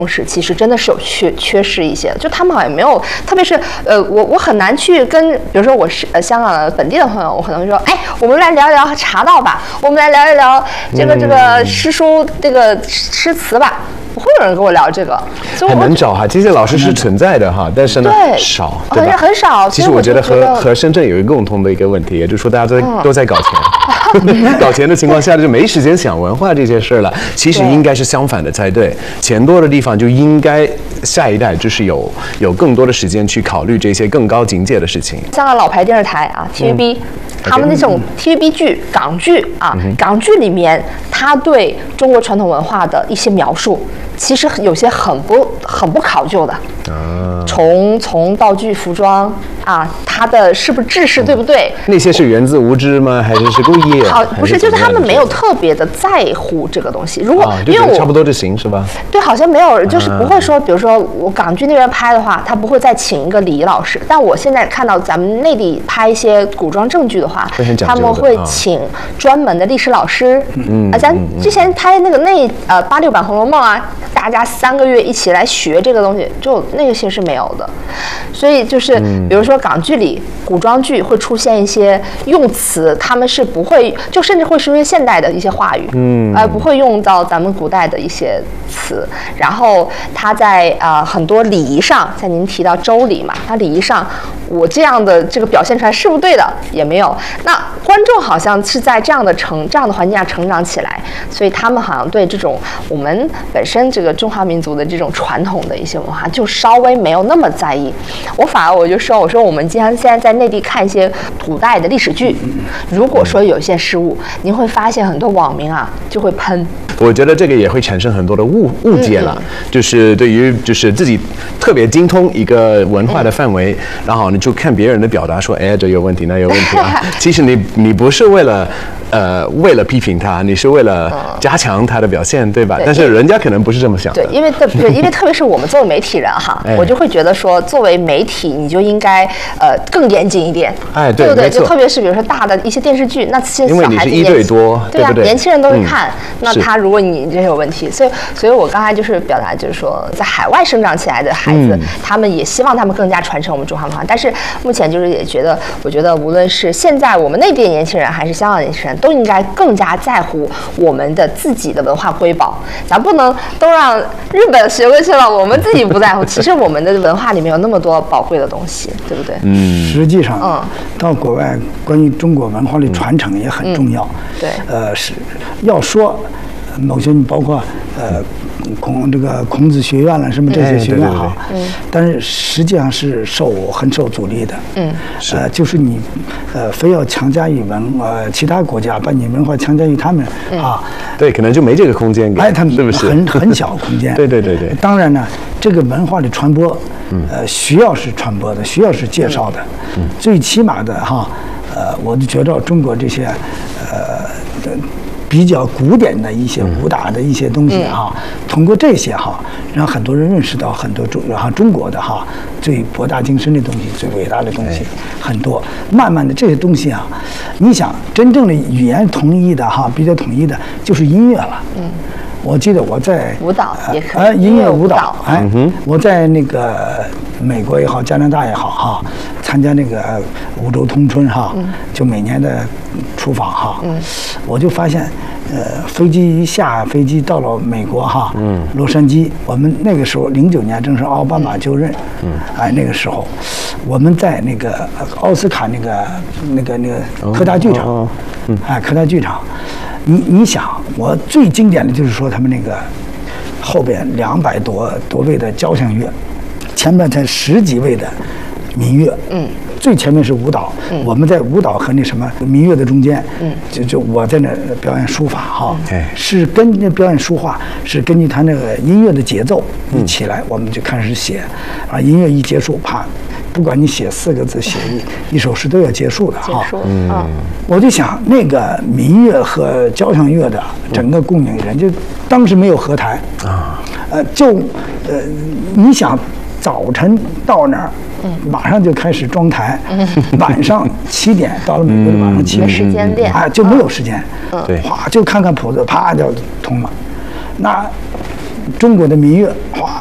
时期是真的是有缺失一些，就他们好像没有，特别是我很难去跟，比如说我是香港的本地的朋友，我可能会说，哎，我们来聊一聊茶道吧，我们来聊一聊这个诗书这个诗词吧。不会有人跟我聊这个， 很难找哈，这些老师是存在的哈，但是呢少，对吧？ 很少。 其实我觉得和深圳有一个共同的一个问题，也就是说大家都在搞钱，搞钱的情况下就没时间想文化这些事了。其实应该是相反的才对，钱多的地方就应该下一代就是有更多的时间去考虑这些更高境界的事情。 香港老牌电视台啊 ，TVB。他们那种 TVB 剧、港剧啊，港剧里面他对中国传统文化的一些描述，其实有些很不考究的。从道具、服装啊，它的是不是制式对不对？ 那些是源自无知吗？还是故意？ 好，不是，就是他们没有特别的在乎这个东西。如果因为我差不多就行是吧？ 对，好像没有，就是不会说，比如说我港剧那边拍的话，他不会再请一个礼仪老师。但我现在看到咱们内地拍一些古装正剧的话，他们会请专门的历史老师。咱之前拍那个86版《红楼梦》啊，大家3个月一起来学这个东西，就那个些是没有的。所以就是比如说港剧里古装剧会出现一些用词，他们是不会，就甚至会出现现代的一些话语，不会用到咱们古代的一些词。然后他在很多礼仪上，像您提到周礼嘛，他礼仪上我这样的这个表现出来是不是对的也没有。那观众好像是在这样的环境下成长起来，所以他们好像对这种我们本身这个中华民族的这种传统的一些文化就稍微没有那么在意。我就说我们经常现在在内地看一些古代的历史剧，如果说有一些失误，您会发现很多网民啊就会喷。 我觉得这个也会产生很多的误解了，就是对于就是自己特别精通一个文化的范围，然后你就看别人的表达说，哎，这有问题，那有问题啊。其实你不是为了批评他，你是为了加强他的表现，对吧？但是人家可能不是这么想的。 对，因为特别是我们作为媒体人哈，我就会觉得说，作为媒体你就应该更严谨一点，对不对？就特别是比如说大的一些电视剧，那些小孩子因为你是1对多， 对啊，年轻人都会看，那他如果你这有问题，所以我刚才就是表达就是说，在海外生长起来的孩子，他们也希望他们更加传承我们中华文化，但是目前就是也觉得，我觉得无论是现在我们内地的年轻人还是香港的年轻人，都应该更加在乎我们的自己的文化瑰宝，咱不能都让日本学过去了，我们自己不在乎。其实我们的文化里面有那么多宝贵的东西，对不对？ 实际上，到国外关于中国文化的传承也很重要。 对， 是要说某些包括孔子学院了什么这些学院哈，但是实际上是很受阻力的。就是你非要强加于其他国家，把你文化强加于他们啊， 对，可能就没这个空间给， 他们是不是很小空间？ 对。 当然呢，这个文化的传播，需要是传播的，需要是介绍的，最起码的哈，我就觉得中国这些比较古典的一些武打的一些东西哈，通过这些哈，让很多人认识到很多中国的哈最博大精深的东西、最伟大的东西很多。慢慢的这些东西啊，你想真正的语言统一的哈，比较统一的就是音乐了。我记得我在舞蹈也可以， 音乐舞蹈，我在那个美国也好，加拿大也好哈，参加那个五洲通春哈，就每年的出访哈，我就发现，飞机一下飞机到了美国哈，洛杉矶，我们那个时候09年正是奥巴马就任，那个时候，我们在那个奥斯卡那个科大剧场，科大剧场。你想，我最经典的就是说他们那个后边200多位的交响乐，前面才10几位的民乐，最前面是舞蹈，我们在舞蹈和那什么民乐的中间，就我在那表演书法哈，是跟那表演书画是根据他那个音乐的节奏一起来，我们就开始写，音乐一结束，啪。不管你写4个字，写一首诗都要结束的哈。我就想那个民乐和交响乐的整个供应人，就当时没有合台你想早晨到那儿，马上就开始装台，晚上7点到了美国的晚上7点， 时间练就没有时间， 对， 哗就看看谱子，啪就通了。那中国的民乐，哗